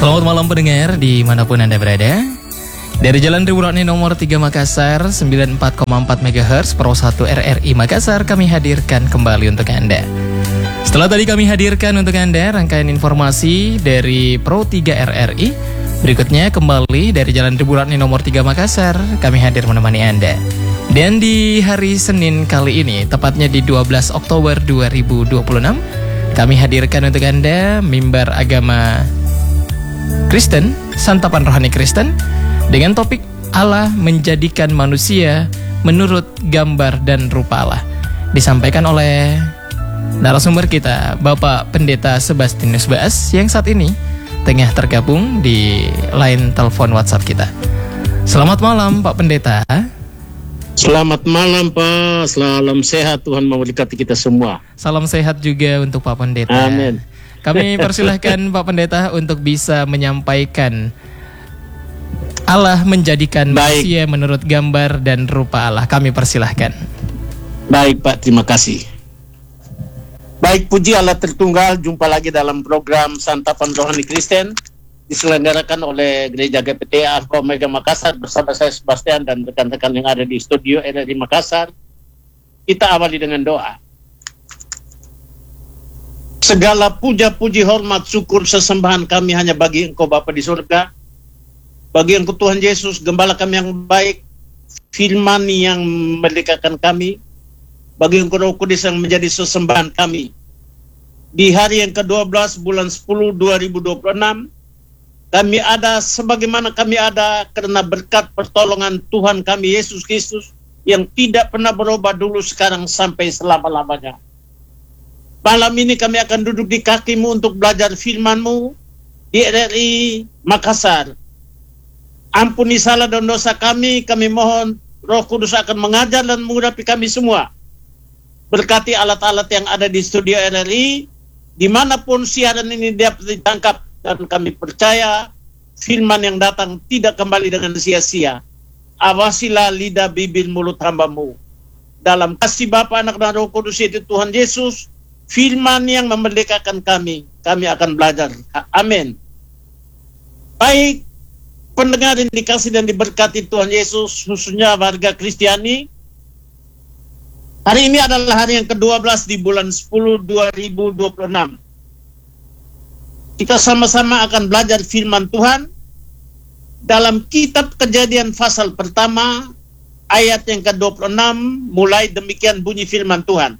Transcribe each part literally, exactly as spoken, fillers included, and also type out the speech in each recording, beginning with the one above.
Selamat malam pendengar dimanapun Anda berada. Dari Jalan Riwurani nomor tiga Makassar, sembilan puluh empat koma empat megahertz, Pro satu R R I Makassar, kami hadirkan kembali untuk Anda. Setelah tadi kami hadirkan untuk Anda rangkaian informasi dari Pro tiga R R I, berikutnya kembali dari Jalan Riwurani nomor tiga Makassar, kami hadir menemani Anda. Dan di hari Senin kali ini, tepatnya di dua belas Oktober dua ribu dua puluh enam, kami hadirkan untuk Anda mimbar agama Kristen, santapan rohani Kristen, dengan topik Allah menjadikan manusia menurut gambar dan rupa Allah. Disampaikan oleh narasumber kita, Bapak Pendeta Sebastianus Baas, yang saat ini tengah tergabung di line telepon WhatsApp kita. Selamat malam Pak Pendeta. Selamat malam Pak, salam sehat, Tuhan memberkati kita semua. Salam sehat juga untuk Pak Pendeta. Amin. Kami persilahkan Pak Pendeta untuk bisa menyampaikan Allah menjadikan Baik. manusia menurut gambar dan rupa Allah. Kami persilahkan. Baik Pak, terima kasih. Baik, puji Allah Tritunggal, jumpa lagi dalam program Santapan Rohani Kristen diselenggarakan oleh Gereja G P T Alpha Omega Makassar bersama saya Sebastian dan rekan-rekan yang ada di studio R R I Makassar. Kita awali dengan doa. Segala puja, puji, hormat, syukur, sesembahan kami hanya bagi Engkau Bapa di surga, bagi Engkau Tuhan Yesus, Gembala kami yang baik, firman yang merdekakan kami, bagi Engkau Roh Kudus yang menjadi sesembahan kami. Di hari yang kedua belas bulan sepuluh dua ribu dua puluh enam, kami ada sebagaimana kami ada karena berkat pertolongan Tuhan kami Yesus Kristus yang tidak pernah berubah dulu, sekarang, sampai selama-lamanya. Malam ini kami akan duduk di kaki-Mu untuk belajar firman-Mu di R R I Makassar. Ampuni salah dan dosa kami, kami mohon Roh Kudus akan mengajar dan mengurapi kami semua. Berkati alat-alat yang ada di studio R R I, dimanapun siaran ini dapat ditangkap, dan kami percaya firman yang datang tidak kembali dengan sia-sia. Awasilah lidah, bibir, mulut hamba-Mu. Dalam kasih Bapa, Anak, dan Roh Kudus itu Tuhan Yesus, firman yang memerdekakan kami, kami akan belajar. Amin. Baik, pendengar yang dikasih dan diberkati Tuhan Yesus, khususnya warga Kristiani, hari ini adalah hari yang kedua belas di bulan sepuluh dua ribu dua puluh enam. Kita sama-sama akan belajar firman Tuhan dalam kitab Kejadian pasal pertama, ayat yang ke dua puluh enam, mulai demikian bunyi firman Tuhan.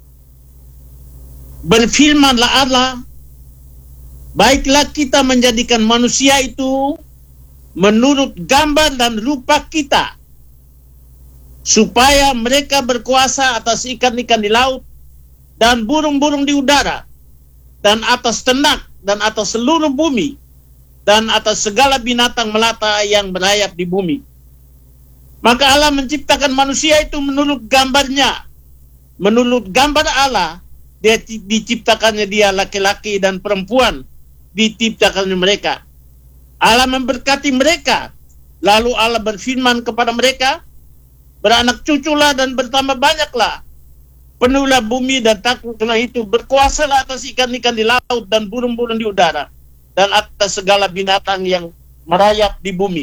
Berfirmanlah Allah, baiklah kita menjadikan manusia itu menurut gambar dan rupa kita, supaya mereka berkuasa atas ikan-ikan di laut, dan burung-burung di udara, dan atas ternak, dan atas seluruh bumi, dan atas segala binatang melata yang berayap di bumi. Maka Allah menciptakan manusia itu menurut gambarnya. Menurut gambar Allah, dia diciptakannya dia laki-laki dan perempuan, diciptakannya mereka. Allah memberkati mereka, lalu Allah berfirman kepada mereka, beranak cuculah dan bertambah banyaklah, penuhilah bumi dan takluklah itu, berkuasalah atas ikan-ikan di laut dan burung-burung di udara, dan atas segala binatang yang merayap di bumi.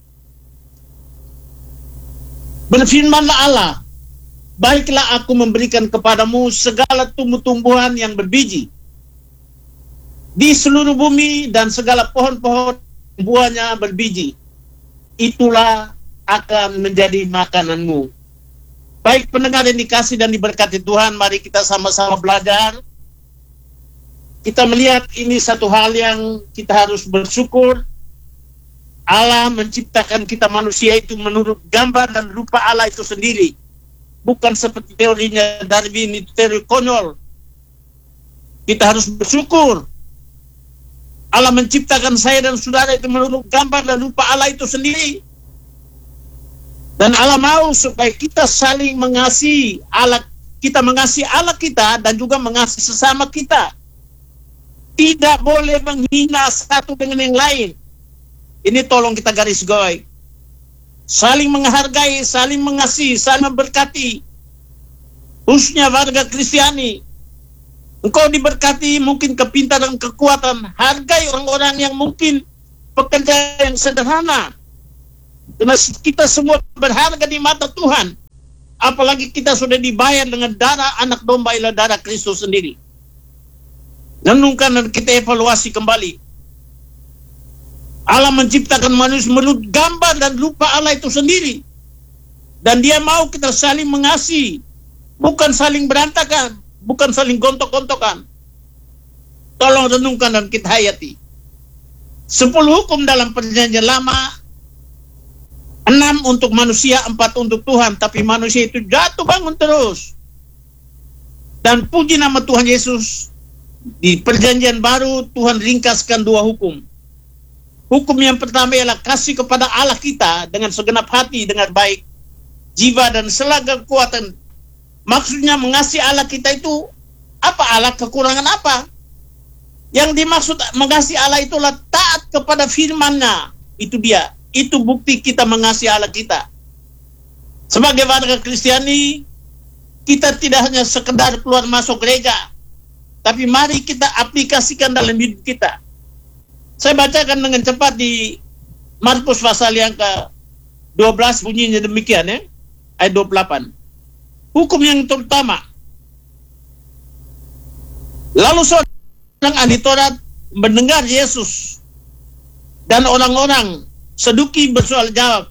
Berfirmanlah Allah, baiklah aku memberikan kepadamu segala tumbuh-tumbuhan yang berbiji di seluruh bumi dan segala pohon-pohon buahnya berbiji. Itulah akan menjadi makananmu. Baik pendengar yang dikasih dan diberkati Tuhan, mari kita sama-sama belajar. Kita melihat ini satu hal yang kita harus bersyukur. Allah menciptakan kita manusia itu menurut gambar dan rupa Allah itu sendiri. Bukan seperti teorinya Darwin, itu teori konyol. Kita harus bersyukur. Allah menciptakan saya dan saudara itu menurut gambar dan rupa Allah itu sendiri. Dan Allah mau supaya kita saling mengasihi Allah, kita mengasihi Allah kita dan juga mengasihi sesama kita. Tidak boleh menghina satu dengan yang lain. Ini tolong kita garis bawahi. Saling menghargai, saling mengasihi, saling memberkati. Khususnya warga Kristiani. Engkau diberkati mungkin kepintaran, kekuatan. Hargai orang-orang yang mungkin pekerja yang sederhana. Karena kita semua berharga di mata Tuhan. Apalagi kita sudah dibayar dengan darah anak domba, ialah darah Kristus sendiri. Renungkan dan kita evaluasi kembali. Allah menciptakan manusia menurut gambar dan rupa Allah itu sendiri. Dan dia mau kita saling mengasihi. Bukan saling berantakan. Bukan saling gontok-gontokan. Tolong renungkan dan kita hayati. Sepuluh hukum dalam perjanjian lama. Enam untuk manusia, empat untuk Tuhan. Tapi manusia itu jatuh bangun terus. Dan puji nama Tuhan Yesus. Di perjanjian baru Tuhan ringkaskan dua hukum. Hukum yang pertama ialah kasih kepada Allah kita dengan segenap hati, dengan baik, jiwa dan segala kekuatan. Maksudnya mengasihi Allah kita itu apa? Allah kekurangan apa? Yang dimaksud mengasihi Allah itulah taat kepada firman-Nya. Itu dia. Itu bukti kita mengasihi Allah kita. Sebagai warga Kristiani, kita tidak hanya sekedar keluar masuk gereja, tapi mari kita aplikasikan dalam hidup kita. Saya bacakan dengan cepat di Markus pasal yang ke dua belas, bunyinya demikian ya. Ayat dua puluh delapan. Hukum yang terutama. Lalu seorang ahli Taurat mendengar Yesus dan orang-orang Saduki bersoal jawab.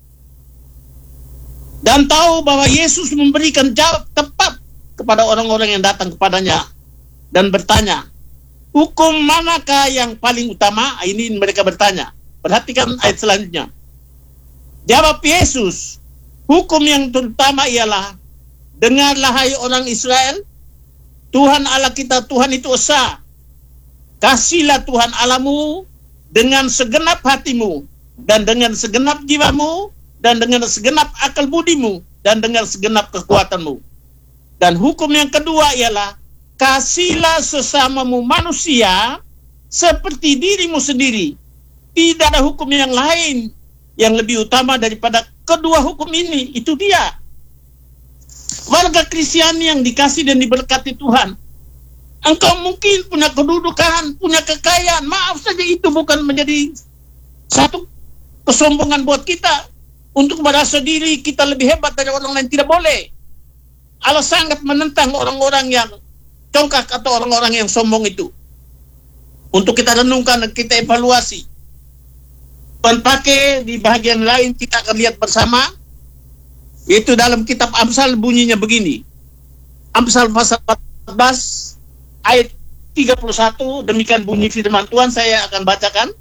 Dan tahu bahwa Yesus memberikan jawab tepat kepada orang-orang yang datang kepadanya. Dan bertanya, hukum manakah yang paling utama? Ini mereka bertanya. Perhatikan ayat selanjutnya. Jawab Yesus, hukum yang terutama ialah, dengarlah hai orang Israel, Tuhan Allah kita, Tuhan itu esa. Kasihlah Tuhan Allahmu dengan segenap hatimu, dan dengan segenap jiwamu, dan dengan segenap akal budimu, dan dengan segenap kekuatanmu. Dan hukum yang kedua ialah, kasihlah sesamamu manusia seperti dirimu sendiri. Tidak ada hukum yang lain yang lebih utama daripada kedua hukum ini. Itu dia. Warga Kristiani yang dikasih dan diberkati Tuhan. Engkau mungkin punya kedudukan, punya kekayaan. Maaf saja, itu bukan menjadi satu kesombongan buat kita. Untuk merasa diri kita lebih hebat dari orang lain. Tidak boleh. Allah sangat menentang orang-orang yang congkak atau orang-orang yang sombong itu. Untuk kita renungkan dan kita evaluasi. Dan pakai di bahagian lain kita akan lihat bersama. Itu dalam kitab Amsal bunyinya begini. Amsal pasal empat belas ayat tiga puluh satu, demikian bunyi firman Tuhan, saya akan bacakan.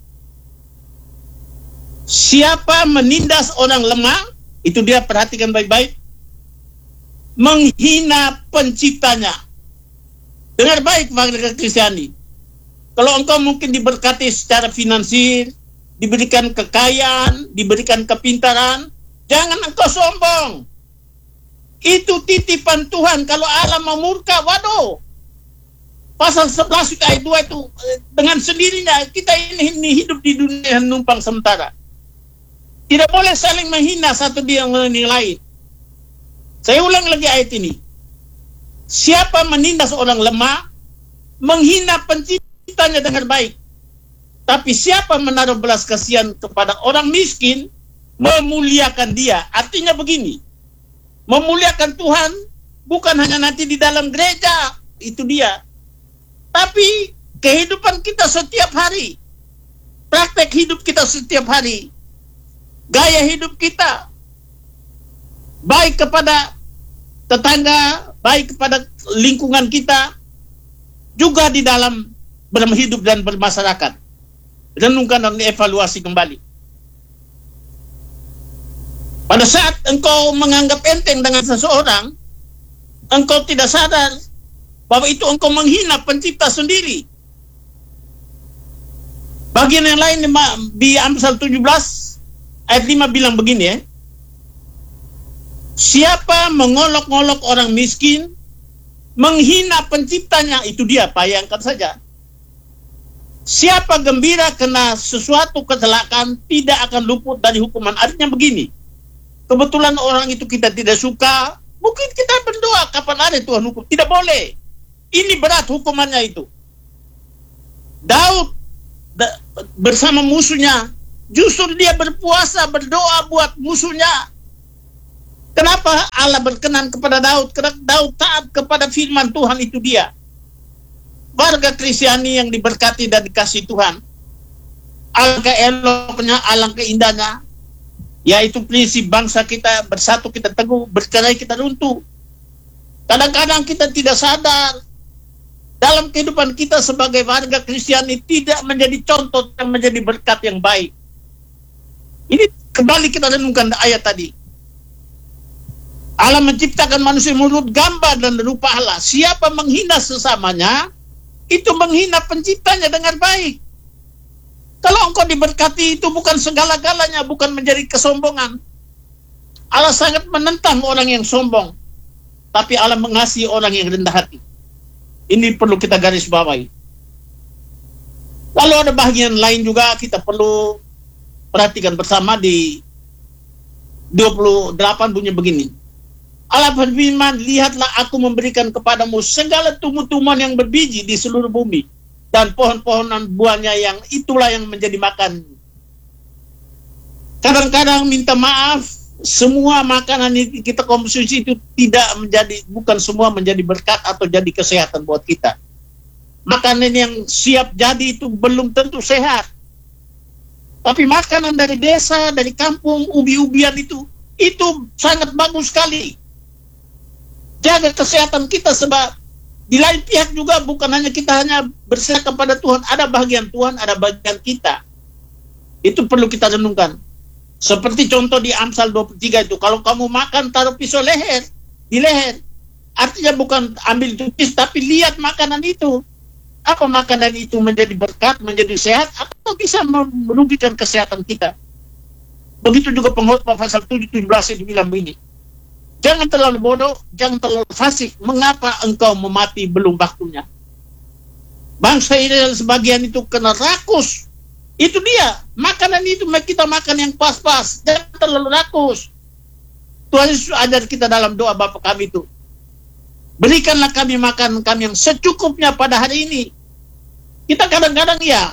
Siapa menindas orang lemah, itu dia, perhatikan baik-baik, menghina penciptanya. Dengar baik warga Kristiani. Kalau engkau mungkin diberkati secara finansial, diberikan kekayaan, diberikan kepintaran, jangan engkau sombong. Itu titipan Tuhan. Kalau Allah memurka, waduh. Pasal sebelas ayat dua itu, dengan sendirinya kita ini, ini hidup di dunia yang numpang sementara. Tidak boleh saling menghina satu dengan yang lain. Saya ulang lagi ayat ini. Siapa menindas orang lemah, menghina penciptanya dengan baik. Tapi siapa menaruh belas kasihan kepada orang miskin, memuliakan dia. Artinya begini, memuliakan Tuhan bukan hanya nanti di dalam gereja, itu dia. Tapi kehidupan kita setiap hari, praktek hidup kita setiap hari, gaya hidup kita, baik kepada tetangga, baik kepada lingkungan kita, juga di dalam berhidup dan bermasyarakat. Renungkan dan evaluasi kembali. Pada saat engkau menganggap enteng dengan seseorang, engkau tidak sadar bahwa itu engkau menghina pencipta sendiri. Bagian yang lain di Amsal tujuh belas ayat lima bilang begini ya. Siapa mengolok-olok orang miskin, menghina penciptanya, itu dia, bayangkan saja. Siapa gembira kena sesuatu kecelakaan, tidak akan luput dari hukuman. Artinya begini, kebetulan orang itu kita tidak suka, mungkin kita berdoa, kapan ada Tuhan hukum. Tidak boleh. Ini berat hukumannya itu. Daud da, bersama musuhnya, justru dia berpuasa, berdoa buat musuhnya. Kenapa Allah berkenan kepada Daud? Karena Daud taat kepada firman Tuhan, itu dia. Warga Kristiani yang diberkati dan dikasih Tuhan. Alangkah eloknya, alangkah indahnya, yaitu prinsip bangsa kita bersatu kita teguh, bercerai kita runtuh. Kadang-kadang kita tidak sadar dalam kehidupan kita sebagai warga Kristiani tidak menjadi contoh yang menjadi berkat yang baik. Ini kembali kita renungkan ayat tadi. Allah menciptakan manusia menurut gambar dan rupa Allah. Siapa menghina sesamanya, itu menghina penciptanya dengan baik. Kalau engkau diberkati, itu bukan segala-galanya, bukan menjadi kesombongan. Allah sangat menentang orang yang sombong, tapi Allah mengasihi orang yang rendah hati. Ini perlu kita garis bawahi. Lalu ada bagian lain juga kita perlu perhatikan bersama di dua puluh delapan bunyi begini. Allah berfirman, lihatlah aku memberikan kepadamu segala tumbuh-tumbuhan yang berbiji di seluruh bumi, dan pohon-pohonan buahnya yang itulah yang menjadi makan. Kadang-kadang minta maaf, semua makanan yang kita konsumsi itu tidak menjadi, bukan semua menjadi berkat atau jadi kesehatan buat kita. Makanan yang siap jadi itu belum tentu sehat. Tapi makanan dari desa, dari kampung, ubi-ubian itu, itu sangat bagus sekali. Jaga kesehatan kita, sebab di lain pihak juga bukan hanya kita hanya berserah kepada Tuhan, ada bagian Tuhan, ada bagian kita. Itu perlu kita renungkan. Seperti contoh di Amsal dua puluh tiga itu, kalau kamu makan taruh pisau leher, di leher, artinya bukan ambil tupis, tapi lihat makanan itu. Apa makanan itu menjadi berkat, menjadi sehat, atau bisa merugikan kesehatan kita. Begitu juga pengkhotbah pasal tujuh, tujuh belas itu bilang begini. Jangan terlalu bodoh, jangan terlalu fasik. Mengapa engkau memati belum waktunya? Bangsa Israel sebagian itu kena rakus. Itu dia, makanan itu kita makan yang pas-pas, jangan terlalu rakus. Tuhan Yesus ajar kita dalam doa Bapa kami itu. Berikanlah kami makan kami yang secukupnya pada hari ini. Kita kadang-kadang ya,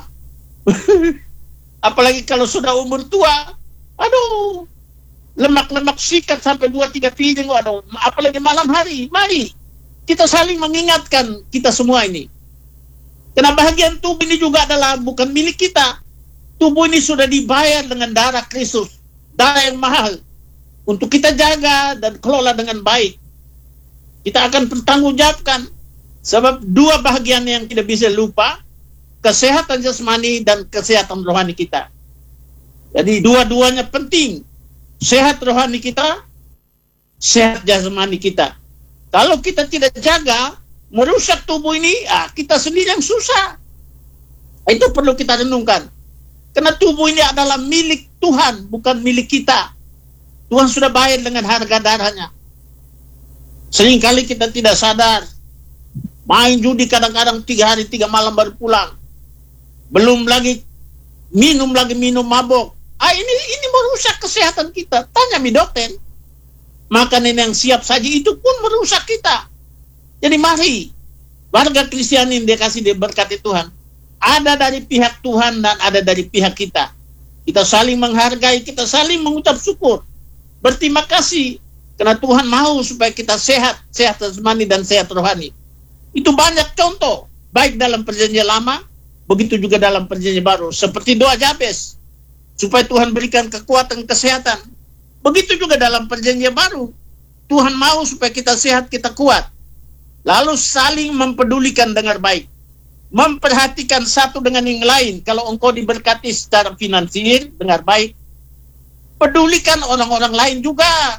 apalagi kalau sudah umur tua, aduh, lemak-lemak sikat sampai dua tiga piring, waduh, apalagi malam hari. Mari kita saling mengingatkan kita semua ini. Karena bagian tubuh ini juga adalah bukan milik kita. Tubuh ini sudah dibayar dengan darah Kristus, darah yang mahal, untuk kita jaga dan kelola dengan baik. Kita akan bertanggungjawabkan, sebab dua bagian yang tidak bisa lupa, kesehatan jasmani dan kesehatan rohani kita. Jadi dua-duanya penting. Sehat rohani kita, sehat jasmani kita. Kalau kita tidak jaga, merusak tubuh ini, ah, kita sendiri yang susah. Itu perlu kita renungkan. Karena tubuh ini adalah milik Tuhan, bukan milik kita. Tuhan sudah bayar dengan harga darahnya. Seringkali kita tidak sadar. Main judi kadang-kadang tiga hari, tiga malam baru pulang. Belum lagi minum lagi minum mabok. Ah, ini ini merusak kesehatan kita. Tanya mi dokter. Makanan yang siap saji itu pun merusak kita. Jadi mari warga Kristiani yang dikasih diberkati Tuhan, ada dari pihak Tuhan dan ada dari pihak kita. Kita saling menghargai, kita saling mengucap syukur, berterima kasih karena Tuhan mau supaya kita sehat, sehat jasmani dan sehat rohani. Itu banyak contoh, baik dalam perjanjian lama, begitu juga dalam perjanjian baru. Seperti doa Jabez, supaya Tuhan berikan kekuatan kesehatan. Begitu juga dalam perjanjian baru, Tuhan mau supaya kita sehat, kita kuat. Lalu saling mempedulikan dengan baik, memperhatikan satu dengan yang lain. Kalau engkau diberkati secara finansial dengan baik, pedulikan orang-orang lain juga.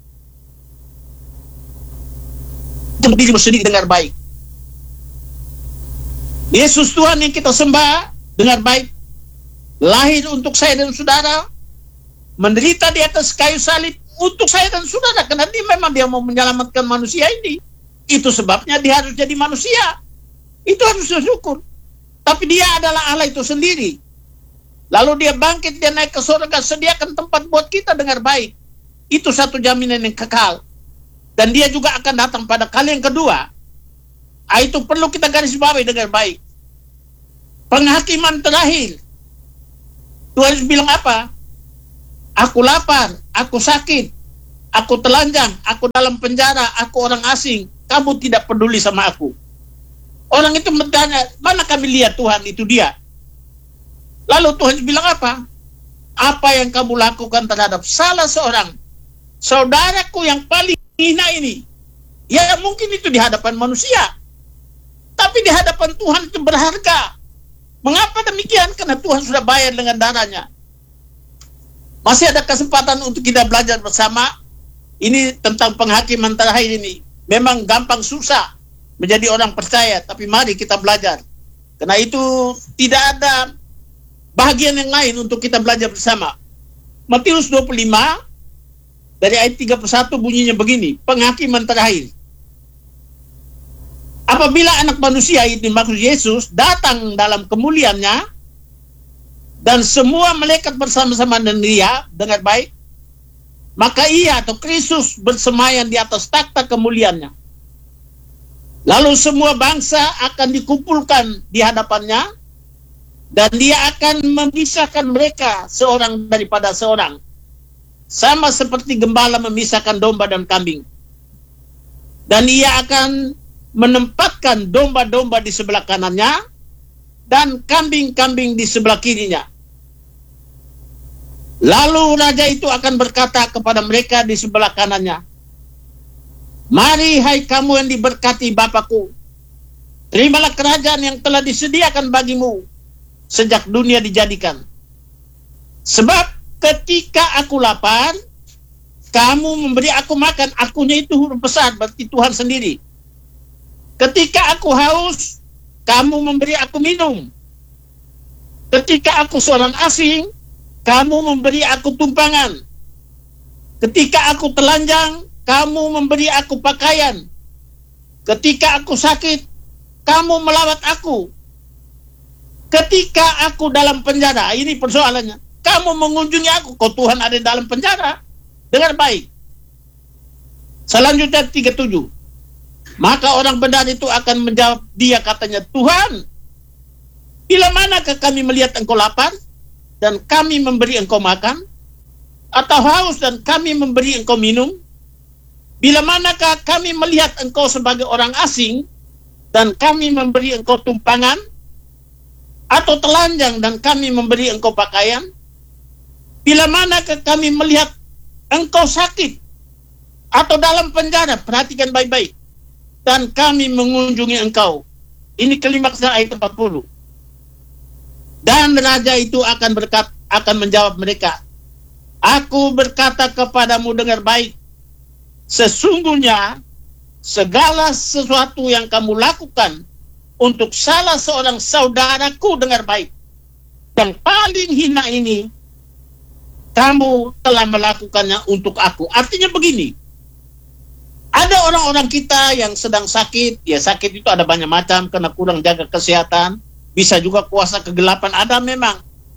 Dirimu sendiri dengan baik. Yesus Tuhan yang kita sembah dengan baik, lahir untuk saya dan saudara, menderita di atas kayu salib untuk saya dan saudara, karena dia memang dia mau menyelamatkan manusia ini. Itu sebabnya dia harus jadi manusia. Itu harus bersyukur. Tapi dia adalah Allah itu sendiri. Lalu dia bangkit, dia naik ke surga, sediakan tempat buat kita dengan baik. Itu satu jaminan yang kekal. Dan dia juga akan datang pada kali yang kedua. Ah, itu perlu kita garis bawahi dengan baik. Penghakiman terakhir. Tuhan Yesus bilang apa? Aku lapar, aku sakit, aku telanjang, aku dalam penjara, aku orang asing. Kamu tidak peduli sama aku. Orang itu bertanya, mana kami lihat Tuhan? Itu dia. Lalu Tuhan bilang apa? Apa yang kamu lakukan terhadap salah seorang saudaraku yang paling hina ini? Ya mungkin itu di hadapan manusia, tapi di hadapan Tuhan itu berharga. Mengapa demikian? Karena Tuhan sudah bayar dengan darahnya. Masih ada kesempatan untuk kita belajar bersama. Ini tentang penghakiman terakhir ini. Memang gampang susah menjadi orang percaya, tapi mari kita belajar. Karena itu tidak ada bahagian yang lain untuk kita belajar bersama. Matius dua puluh lima dari ayat tiga puluh satu bunyinya begini, penghakiman terakhir. Apabila anak manusia itu maksud Yesus datang dalam kemuliaannya dan semua malaikat bersama-sama dengan dia dengan baik, maka ia atau Kristus bersemayam di atas takhta kemuliaannya. Lalu semua bangsa akan dikumpulkan di hadapannya dan dia akan memisahkan mereka seorang daripada seorang, sama seperti gembala memisahkan domba dan kambing. Dan ia akan menempatkan domba-domba di sebelah kanannya dan kambing-kambing di sebelah kirinya. Lalu raja itu akan berkata kepada mereka di sebelah kanannya, mari hai kamu yang diberkati Bapakku, terimalah kerajaan yang telah disediakan bagimu sejak dunia dijadikan. Sebab ketika aku lapar, kamu memberi aku makan. Akunya itu huruf besar, berarti Tuhan sendiri. Ketika aku haus, kamu memberi aku minum. Ketika aku seorang asing, kamu memberi aku tumpangan. Ketika aku telanjang, kamu memberi aku pakaian. Ketika aku sakit, kamu melawat aku. Ketika aku dalam penjara, ini persoalannya, kamu mengunjungi aku. Kok Tuhan ada dalam penjara? Dengar baik. Selanjutnya tiga puluh tujuh. Maka orang benar itu akan menjawab dia, katanya, Tuhan, bila manakah kami melihat engkau lapar dan kami memberi engkau makan, atau haus dan kami memberi engkau minum? Bila manakah kami melihat engkau sebagai orang asing dan kami memberi engkau tumpangan, atau telanjang dan kami memberi engkau pakaian? Bila manakah kami melihat engkau sakit atau dalam penjara, perhatikan baik-baik, dan kami mengunjungi engkau? Ini klimaksnya ayat empat puluh. Dan raja itu akan berkata, akan menjawab mereka, aku berkata kepadamu dengar baik, sesungguhnya segala sesuatu yang kamu lakukan untuk salah seorang saudaraku dengar baik, yang paling hina ini, kamu telah melakukannya untuk aku. Artinya begini, ada orang-orang kita yang sedang sakit. Ya, sakit itu ada banyak macam, karena kurang jaga kesehatan, bisa juga kuasa kegelapan, ada memang.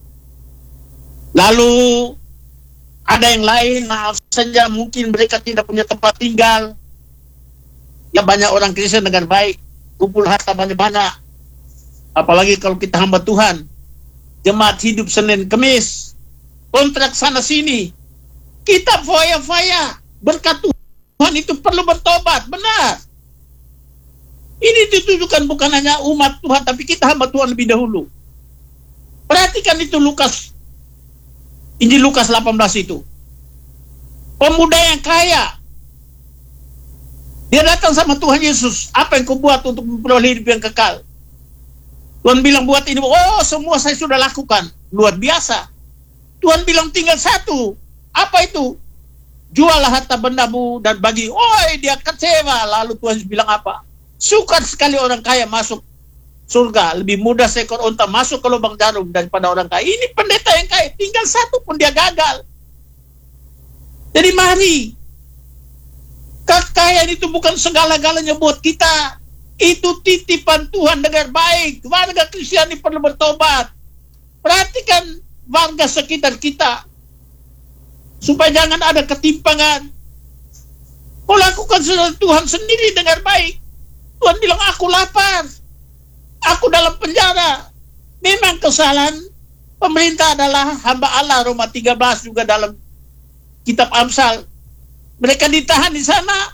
Lalu ada yang lain, maaf saja, mungkin mereka tidak punya tempat tinggal. Ya, banyak orang Kristen dengan baik, kumpul harta banyak-banyak. Apalagi kalau kita hamba Tuhan, jemaat hidup Senin Kemis, kontrak sana sini, kita foya-foya, berkat Tuhan itu perlu bertobat, benar. Ini ditujukan bukan hanya umat Tuhan, tapi kita hamba Tuhan lebih dahulu. Perhatikan itu Lukas, Injil Lukas delapan belas itu. Pemuda yang kaya, dia datang sama Tuhan Yesus, apa yang kau buat untuk memperoleh hidup yang kekal? Tuhan bilang buat ini, oh semua saya sudah lakukan, luar biasa. Tuhan bilang tinggal satu, apa itu? Jualah harta bendamu dan bagi. Oh, dia kecewa. Lalu Tuhan bilang apa? Sukar sekali orang kaya masuk surga, lebih mudah seekor unta masuk ke lubang jarum daripada orang kaya. Ini pendeta yang kaya, tinggal satu pun dia gagal. Jadi mari, kekayaan itu bukan segala-galanya buat kita. Itu titipan Tuhan, dengar baik. Warga Kristiani perlu bertobat. Perhatikan warga sekitar kita, supaya jangan ada ketimpangan. Kau lakukan sesuatu Tuhan sendiri, dengar baik. Tuhan bilang, aku lapar, aku dalam penjara. Memang kesalahan pemerintah adalah hamba Allah. Roma tiga belas juga dalam kitab Amsal. Mereka ditahan di sana